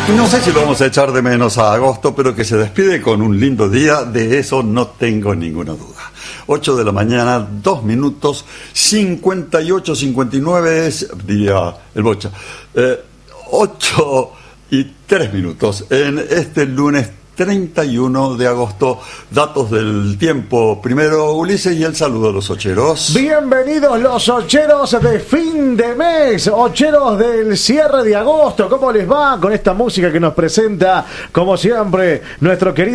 No sé si lo vamos a echar de menos a agosto, pero que se despide con un lindo día, de eso no tengo ninguna duda. 8 de la mañana, 2 minutos, 58, 59 es, diría el Bocha, 8 y 3 minutos en este lunes 31 de agosto. Datos del tiempo. Primero Ulises y el saludo a los ocheros. Bienvenidos los ocheros de fin de mes, ocheros del cierre de agosto. ¿Cómo les va con esta música que nos presenta, como siempre, nuestro querido